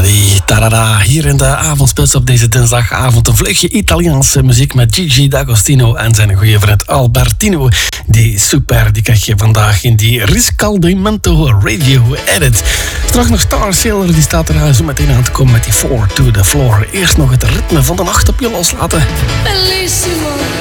die tarara. Hier in de avondspits op deze dinsdagavond een vleugje Italiaanse muziek met Gigi D'Agostino en zijn goede vriend Albertino. Die super, die krijg je vandaag in die Riscaldamento Radio Edit. Straks nog Star Sailor, die staat er zo meteen aan te komen met die 4 to the floor. Eerst nog het ritme van de nacht op je loslaten. Bellissimo.